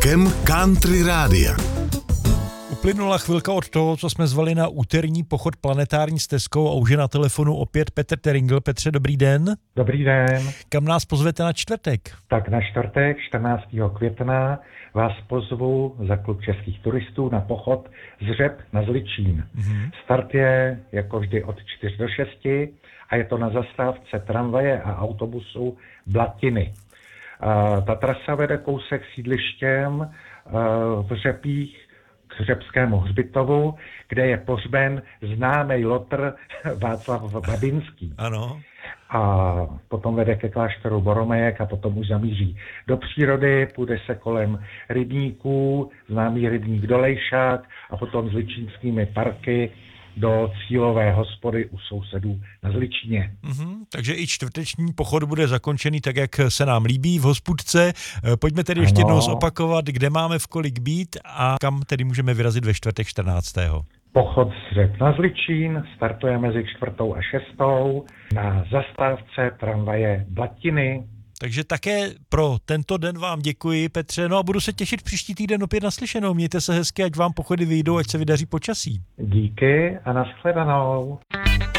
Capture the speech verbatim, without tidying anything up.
Bleskem country rádia. Uplynula chvilka od toho, co jsme zvali na úterní pochod planetární stezkou a už je na telefonu opět Petr Teringl. Petře, dobrý den. Dobrý den. Kam nás pozvete na čtvrtek? Tak na čtvrtek čtrnáctého května vás pozvu za klub českých turistů na pochod z Řep na Zličín. Mm-hmm. Start je jako vždy od čtyř do šesti a je to na zastávce tramvaje a autobusu Blatiny. A ta trasa vede kousek sídlištěm v Řepích k Řepskému hřbitovu, kde je pohřben známý lotr Václav Babinský. Ano. A potom vede ke kláštoru Boromejek a potom už zamíří do přírody, půjde se kolem rybníků, známý rybník Dolejšák a potom zličínskými parky do cílové hospody u sousedů na Zličině. Mm-hmm, takže i čtvrteční pochod bude zakončený tak, jak se nám líbí v hospůdce. Pojďme tedy ještě jednou zopakovat, kde máme v kolik být a kam tedy můžeme vyrazit ve čtvrtek čtrnáctého Pochod z Řep na Zličín startuje mezi čtvrtou a šestou na zastávce tramvaje Blatiny. Takže také pro tento den vám děkuji, Petře, no a budu se těšit příští týden opět naslyšenou. Mějte se hezky, ať vám pochody vyjdou, ať se vydaří počasí. Díky a nashledanou.